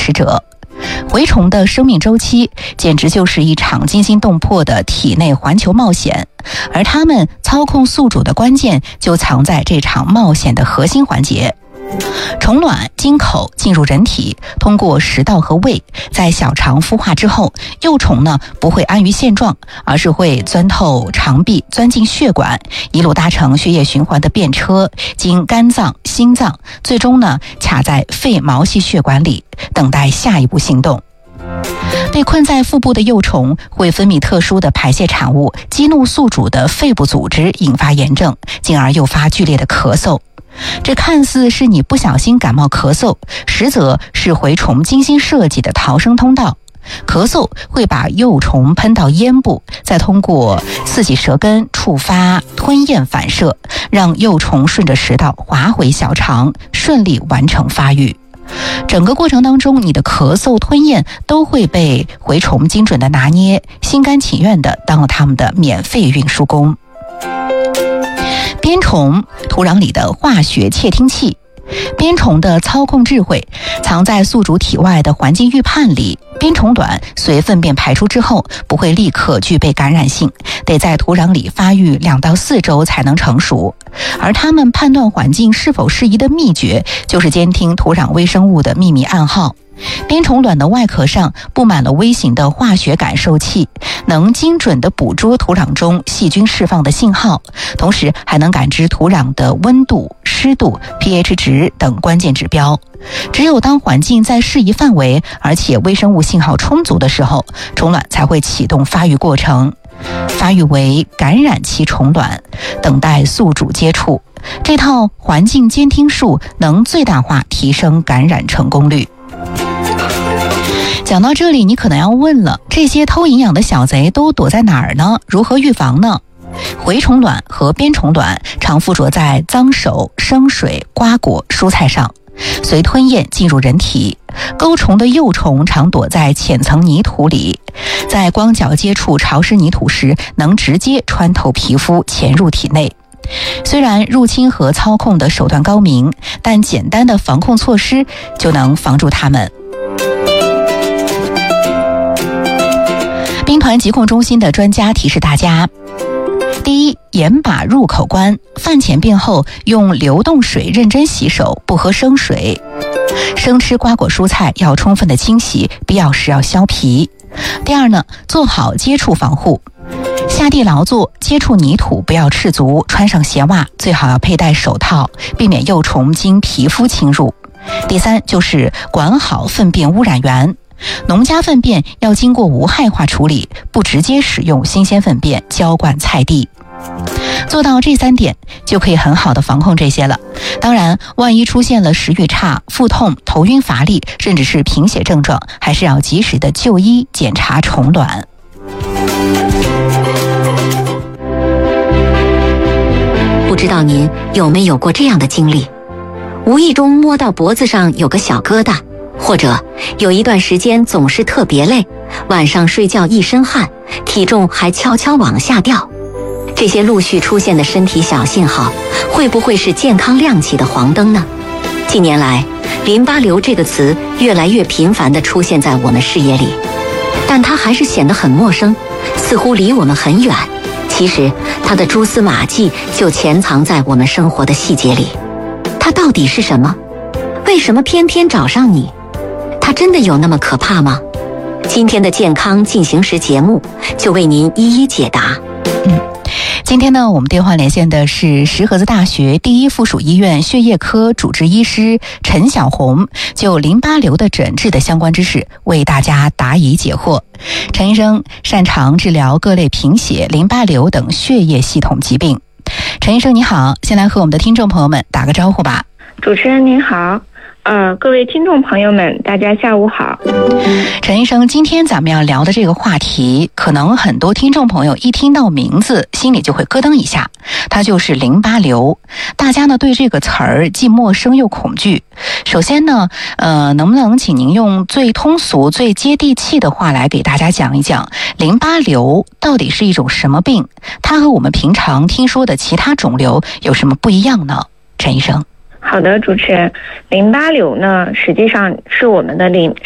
持者。蛔虫的生命周期简直就是一场惊心动魄的体内环球冒险，而它们操控宿主的关键就藏在这场冒险的核心环节。虫卵经口进入人体，通过食道和胃，在小肠孵化之后，幼虫呢不会安于现状，而是会钻透肠壁，钻进血管，一路搭乘血液循环的便车，经肝脏、心脏，最终呢卡在肺毛细血管里，等待下一步行动。被困在腹部的幼虫会分泌特殊的排泄产物，激怒宿主的肺部组织，引发炎症，进而诱发剧烈的咳嗽。这看似是你不小心感冒咳嗽，实则是蛔虫精心设计的逃生通道。咳嗽会把幼虫喷到咽部，再通过刺激舌根触发吞咽反射，让幼虫顺着食道滑回小肠，顺利完成发育。整个过程当中，你的咳嗽吞咽都会被蛔虫精准的拿捏，心甘情愿的当了他们的免费运输工。鞭虫，土壤里的化学窃听器。鞭虫的操控智慧藏在宿主体外的环境预判里。鞭虫卵随粪便排出之后，不会立刻具备感染性，得在土壤里发育2到4周才能成熟。而它们判断环境是否适宜的秘诀，就是监听土壤微生物的秘密暗号。鞭虫卵的外壳上布满了微型的化学感受器，能精准地捕捉土壤中细菌释放的信号，同时还能感知土壤的温度、湿度、pH 值等关键指标。只有当环境在适宜范围，而且微生物信号充足的时候，虫卵才会启动发育过程。发育为感染期虫卵，等待宿主接触。这套环境监听术能最大化提升感染成功率。讲到这里，你可能要问了，这些偷营养的小贼都躲在哪儿呢？如何预防呢？蛔虫卵和鞭虫卵常附着在脏手、生水、瓜果、蔬菜上，随吞咽进入人体。钩虫的幼虫常躲在浅层泥土里，在光脚接触潮湿泥土时，能直接穿透皮肤潜入体内。虽然入侵和操控的手段高明，但简单的防控措施就能防住它们。兵团疾控中心的专家提示大家：第一，严把入口关，饭前便后用流动水认真洗手，不喝生水。生吃瓜果蔬菜要充分的清洗，必要时要削皮。第二呢，做好接触防护，下地劳作接触泥土不要赤足，穿上鞋袜，最好要佩戴手套，避免幼虫经皮肤侵入。第三就是管好粪便污染源，农家粪便要经过无害化处理，不直接使用新鲜粪便浇灌菜地。做到这3点，就可以很好的防控这些了。当然，万一出现了食欲差、腹痛、头晕乏力，甚至是贫血症状，还是要及时的就医检查虫卵。 不知道您有没有过这样的经历，无意中摸到脖子上有个小疙瘩，或者有一段时间总是特别累，晚上睡觉一身汗，体重还悄悄往下掉。这些陆续出现的身体小信号，会不会是健康亮起的黄灯呢？近年来，淋巴瘤这个词越来越频繁地出现在我们视野里，但它还是显得很陌生，似乎离我们很远。其实，它的蛛丝马迹就潜藏在我们生活的细节里。它到底是什么？为什么偏偏找上你？它真的有那么可怕吗？今天的健康进行时节目就为您一一解答。 今天呢，我们电话连线的是石河子大学第一附属医院血液科主治医师陈小红，就淋巴瘤的诊治的相关知识为大家答疑解惑。陈医生擅长治疗各类贫血、淋巴瘤等血液系统疾病。陈医生你好，先来和我们的听众朋友们打个招呼吧。 主持人您好，各位听众朋友们，大家下午好。 陈医生，今天咱们要聊的这个话题，可能很多听众朋友一听到名字，心里就会咯噔一下，它就是淋巴瘤。大家呢对这个词儿既陌生又恐惧。首先呢，能不能请您用最通俗、最接地气的话来给大家讲一讲，淋巴瘤到底是一种什么病？它和我们平常听说的其他肿瘤有什么不一样呢？陈医生。 好的，主持人，淋巴瘤呢，实际上是我们的